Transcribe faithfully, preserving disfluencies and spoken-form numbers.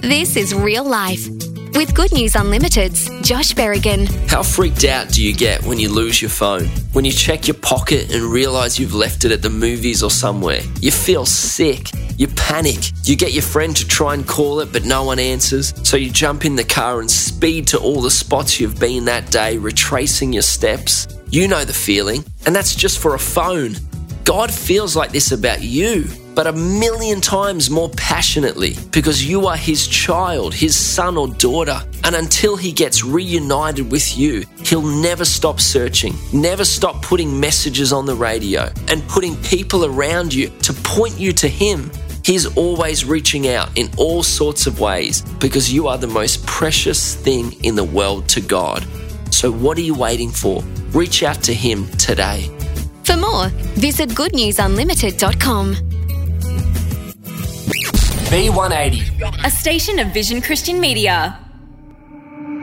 This is Real Life with Good News Unlimited's Josh Berrigan. How freaked out do you get when you lose your phone? When you check your pocket and realise you've left it at the movies or somewhere? You feel sick. You panic. You get your friend to try and call it, but no one answers. So you jump in the car and speed to all the spots you've been that day, retracing your steps. You know the feeling, and that's just for a phone. God feels like this about you, but a million times more passionately, because you are his child, his son or daughter. And until he gets reunited with you, he'll never stop searching, never stop putting messages on the radio and putting people around you to point you to him. He's always reaching out in all sorts of ways because you are the most precious thing in the world to God. So what are you waiting for? Reach out to him today. For more, visit good news unlimited dot com. B one eighty, a station of Vision Christian Media.